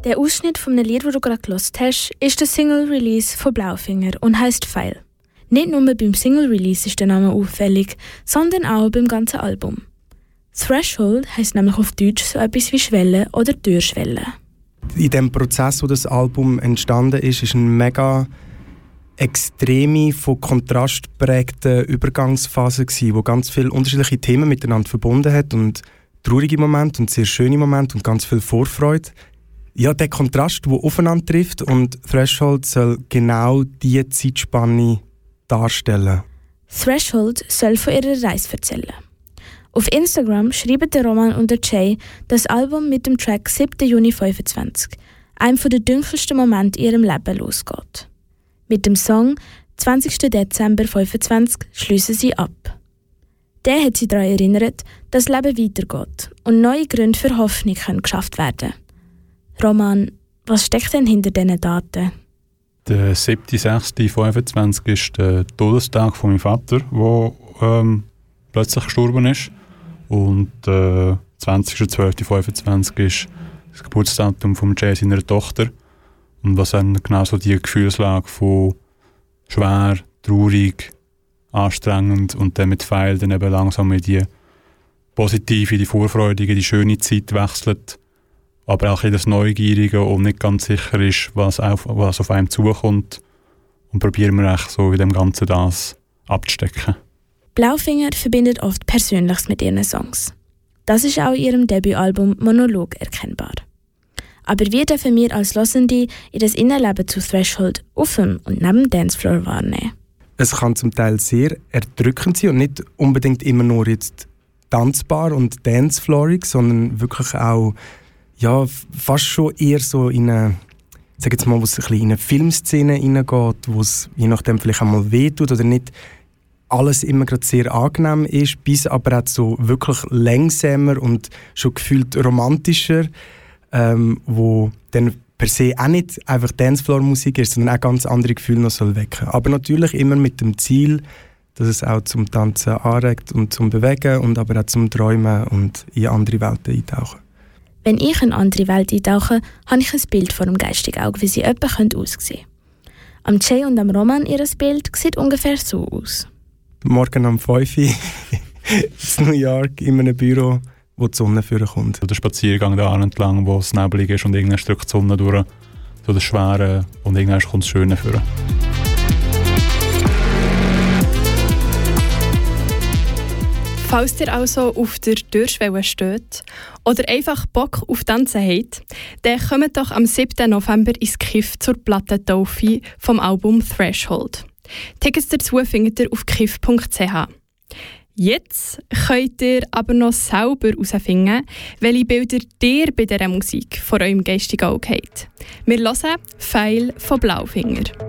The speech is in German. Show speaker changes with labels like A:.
A: Der Ausschnitt von einem Lied, das du gerade gehört hast, ist der Single-Release von Blaufinger und heisst «Pfeil». Nicht nur beim Single-Release ist der Name auffällig, sondern auch beim ganzen Album. Threshold heisst nämlich auf Deutsch so etwas wie Schwelle oder Türschwelle.
B: In dem Prozess, wo das Album entstanden ist eine mega extreme, von Kontrast geprägte Übergangsphase gewesen, wo ganz viele unterschiedliche Themen miteinander verbunden hat und traurige Momente und sehr schöne Momente und ganz viel Vorfreude. Ja, der Kontrast, der aufeinander trifft, und Threshold soll genau diese Zeitspanne darstellen.
A: Threshold soll von ihrer Reise erzählen. Auf Instagram schreiben der Roman und der Jay das Album mit dem Track 7. Juni 25, einem der dunkelsten Momente in ihrem Leben, losgeht. Mit dem Song 20. Dezember 25 schliessen sie ab. Der hat sie daran erinnert, dass das Leben weitergeht und neue Gründe für Hoffnung geschafft werden können. Roman, was steckt denn hinter diesen Daten?
C: Der 7.6.25 ist der Todestag von meinem Vater, der plötzlich gestorben ist. Und 20.12.25 ist das Geburtsdatum von Jay, seiner Tochter. Und was dann genau so die Gefühlslage von schwer, traurig, anstrengend und dann mit Pfeil dann eben langsam in die positive, die vorfreudige, die schöne Zeit wechselt. Aber auch in das Neugierige und nicht ganz sicher ist, was auf einem zukommt. Und probieren wir echt so in dem Ganzen das abzustecken.
A: Blaufinger verbindet oft Persönliches mit ihren Songs. Das ist auch in ihrem Debütalbum Monolog erkennbar. Aber wie dürfen wir als Hörende in das Innenleben zu Threshold auf dem und neben dem Dancefloor wahrnehmen?
B: Es kann zum Teil sehr erdrückend sein und nicht unbedingt immer nur jetzt tanzbar und dancefloorig, sondern wirklich auch fast schon eher so in eine, sag jetzt mal, wo es ein bisschen in eine Filmszene hineingeht, wo es je nachdem vielleicht einmal wehtut oder nicht alles immer gerade sehr angenehm ist, bis aber auch so wirklich langsamer und schon gefühlt romantischer, wo dann per se auch nicht einfach Dancefloor-Musik ist, sondern auch ganz andere Gefühle noch soll wecken. Aber natürlich immer mit dem Ziel, dass es auch zum Tanzen anregt und zum Bewegen und aber auch zum Träumen und in andere Welten eintauchen.
A: Wenn ich in eine andere Welt eintauche, habe ich ein Bild vor dem geistigen Auge, wie sie etwa aussehen könnte. Am Jay und am Roman ihr Bild sieht ungefähr so aus.
B: Morgen um 5 Uhr in New York in einem Büro, wo die Sonne vorkommt.
C: Der Spaziergang da entlang, wo es neblig ist und irgendwann drückt die Sonne durch, so das Schwere und irgendwann kommt das Schöne vor.
D: Falls ihr also auf der Türschwelle steht oder einfach Bock auf Tanzen habt, dann kommt doch am 7. November ins KIF zur Plattentaufe vom Album Threshold. Tickets dazu findet ihr auf kif.ch. Jetzt könnt ihr aber noch selber herausfinden, welche Bilder ihr bei dieser Musik vor eurem geistigen Auge habt. Wir hören «Pfeil» von Blaufinger.